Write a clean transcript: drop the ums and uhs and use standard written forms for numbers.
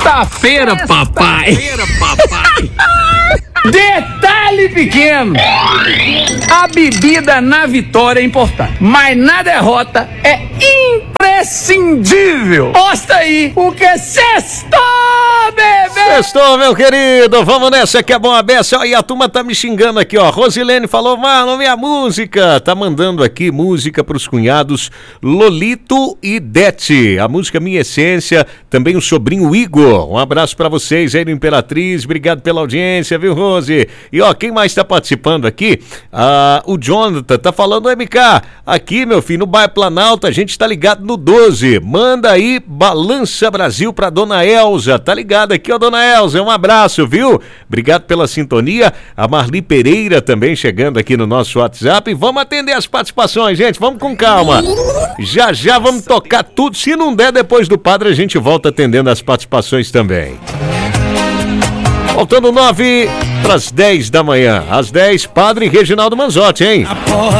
Sexta-feira, papai. Detalhe pequeno: a bebida na vitória é importante, mas na derrota é imprescindível. Posta aí, porque sextou, bebê! Sextou, meu querido, vamos nessa que é bom a beça. Olha, a turma tá me xingando aqui, ó. Rosilene falou, Marlon, minha música. Tá mandando aqui música pros cunhados Lolito e Dete. A música Minha Essência, também o sobrinho Igor. Um abraço pra vocês aí do Imperatriz, obrigado pela audiência, viu, Rose? E ó, quem mais tá participando aqui? O Jonathan tá falando, MK, aqui, meu filho, no bairro Planalto, a gente tá ligado no 12. Manda aí Balança Brasil pra Dona Elza. Tá ligado aqui, ó, Dona Elza. Um abraço, viu? Obrigado pela sintonia. A Marli Pereira também chegando aqui no nosso WhatsApp. Vamos atender as participações, gente. Vamos com calma. Já já vamos tocar tudo. Se não der, depois do padre, a gente volta atendendo as participações também. Faltando 9 para as 10 da manhã. Às 10, Padre Reginaldo Manzotti, hein?